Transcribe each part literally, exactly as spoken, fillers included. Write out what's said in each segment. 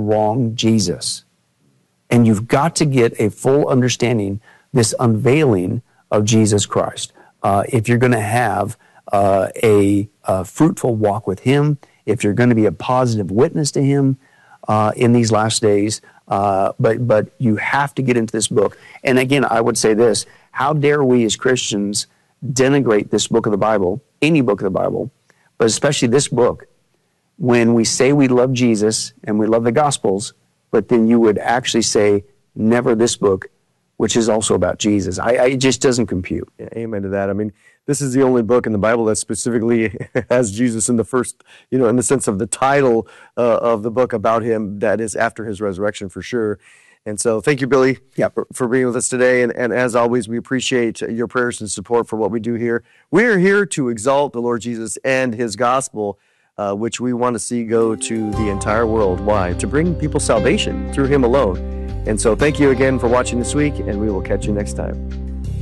wrong Jesus. And you've got to get a full understanding, this unveiling of Jesus Christ. Uh, if you're going to have uh, a, a fruitful walk with Him, if you're going to be a positive witness to Him uh, in these last days, uh, but but you have to get into this book. And again, I would say this: how dare we as Christians denigrate this book of the Bible, any book of the Bible, but especially this book, when we say we love Jesus and we love the Gospels, but then you would actually say, never this book, which is also about Jesus. I, I, it just doesn't compute. Yeah, amen to that. I mean, this is the only book in the Bible that specifically has Jesus in the first, you know, in the sense of the title uh, of the book about Him, that is after His resurrection for sure. And so thank you, Billy, yep. for, for being with us today. And, and as always, we appreciate your prayers and support for what we do here. We're here to exalt the Lord Jesus and His gospel, uh, which we want to see go to the entire world. Why? To bring people salvation through Him alone. And so thank you again for watching this week, and we will catch you next time.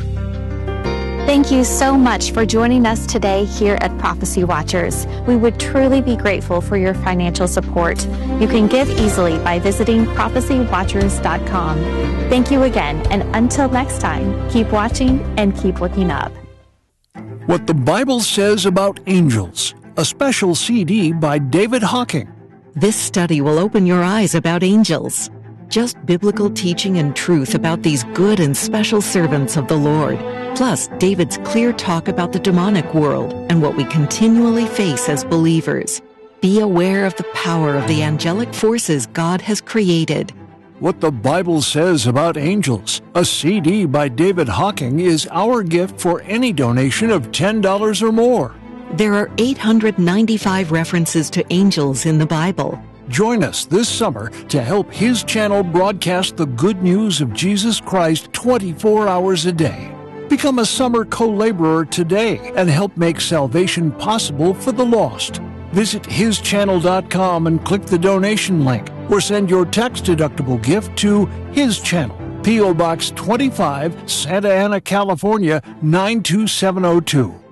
Thank you so much for joining us today here at Prophecy Watchers. We would truly be grateful for your financial support. You can give easily by visiting prophecy watchers dot com. Thank you again, and until next time, keep watching and keep looking up. What the Bible Says About Angels, a special C D by David Hocking. This study will open your eyes about angels. Just biblical teaching and truth about these good and special servants of the Lord. Plus, David's clear talk about the demonic world and what we continually face as believers. Be aware of the power of the angelic forces God has created. What the Bible Says About Angels, a C D by David Hocking, is our gift for any donation of ten dollars or more. There are eight hundred ninety-five references to angels in the Bible. Join us this summer to help His channel broadcast the good news of Jesus Christ twenty-four hours a day. Become a summer co-laborer today and help make salvation possible for the lost. Visit his channel dot com and click the donation link, or send your tax-deductible gift to His Channel, P O Box twenty-five, Santa Ana, California, nine two seven oh two.